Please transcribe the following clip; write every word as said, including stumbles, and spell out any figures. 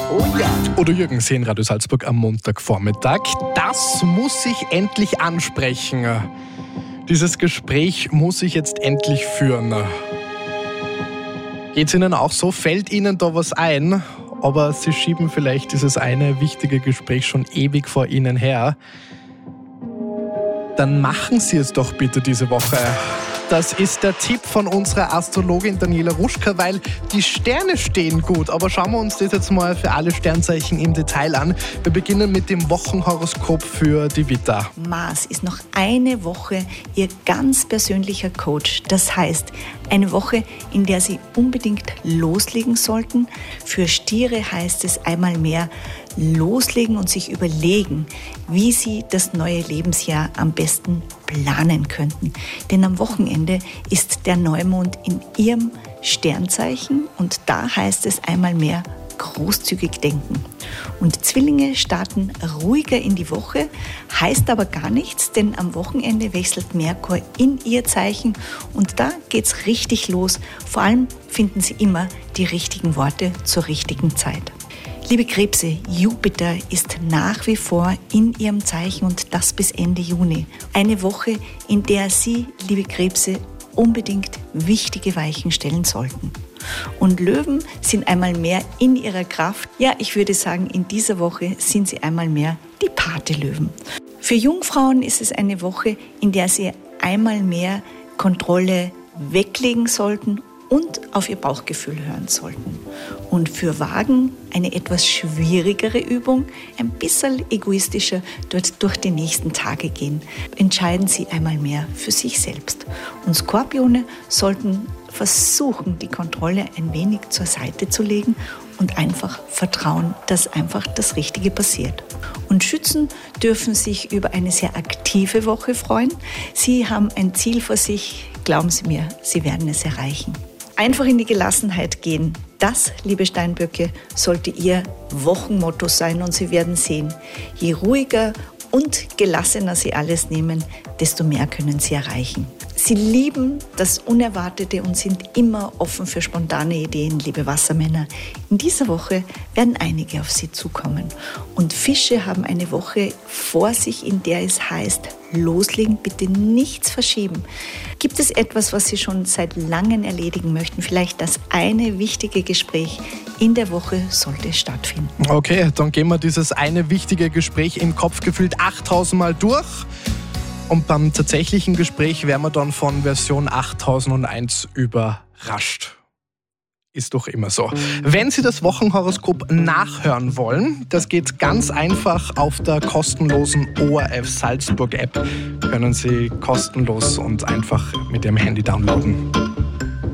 Oh ja. Oder Jürgen sehen Radio Salzburg am Montagvormittag. Das muss ich endlich ansprechen. Dieses Gespräch muss ich jetzt endlich führen. Geht's Ihnen auch so? Fällt Ihnen da was ein? Aber Sie schieben vielleicht dieses eine wichtige Gespräch schon ewig vor Ihnen her. Dann machen Sie es doch bitte diese Woche. Das ist der Tipp von unserer Astrologin Daniela Ruschka, weil die Sterne stehen gut. Aber schauen wir uns das jetzt mal für alle Sternzeichen im Detail an. Wir beginnen mit dem Wochenhoroskop für die Widder. Mars ist noch eine Woche Ihr ganz persönlicher Coach. Das heißt, eine Woche, in der Sie unbedingt loslegen sollten. Für Stiere heißt es einmal mehr loslegen und sich überlegen, wie Sie das neue Lebensjahr am besten planen könnten. Denn am Wochenende ist der Neumond in Ihrem Sternzeichen und da heißt es einmal mehr großzügig denken. Und Zwillinge starten ruhiger in die Woche, heißt aber gar nichts, denn am Wochenende wechselt Merkur in Ihr Zeichen und da geht's richtig los. Vor allem finden Sie immer die richtigen Worte zur richtigen Zeit. Liebe Krebse, Jupiter ist nach wie vor in Ihrem Zeichen und das bis Ende Juni. Eine Woche, in der Sie, liebe Krebse, unbedingt wichtige Weichen stellen sollten. Und Löwen sind einmal mehr in ihrer Kraft. Ja, ich würde sagen, in dieser Woche sind sie einmal mehr die Partylöwen. Für Jungfrauen ist es eine Woche, in der sie einmal mehr Kontrolle weglegen sollten und auf ihr Bauchgefühl hören sollten. Und für Wagen eine etwas schwierigere Übung, ein bisschen egoistischer dort durch die nächsten Tage gehen. Entscheiden Sie einmal mehr für sich selbst. Und Skorpione sollten versuchen, die Kontrolle ein wenig zur Seite zu legen und einfach vertrauen, dass einfach das Richtige passiert. Und Schützen dürfen sich über eine sehr aktive Woche freuen. Sie haben ein Ziel vor sich, glauben Sie mir, Sie werden es erreichen. Einfach in die Gelassenheit gehen. Das, liebe Steinböcke, sollte Ihr Wochenmotto sein und Sie werden sehen, je ruhiger und gelassener Sie alles nehmen, desto mehr können Sie erreichen. Sie lieben das Unerwartete und sind immer offen für spontane Ideen, liebe Wassermänner. In dieser Woche werden einige auf Sie zukommen. Und Fische haben eine Woche vor sich, in der es heißt, loslegen, bitte nichts verschieben. Gibt es etwas, was Sie schon seit langem erledigen möchten? Vielleicht das eine wichtige Gespräch in der Woche sollte stattfinden. Okay, dann gehen wir dieses eine wichtige Gespräch im Kopf gefühlt achttausend Mal durch. Und beim tatsächlichen Gespräch werden wir dann von Version achttausendeins überrascht. Ist doch immer so. Wenn Sie das Wochenhoroskop nachhören wollen, das geht ganz einfach auf der kostenlosen O R F Salzburg App. Können Sie kostenlos und einfach mit Ihrem Handy downloaden.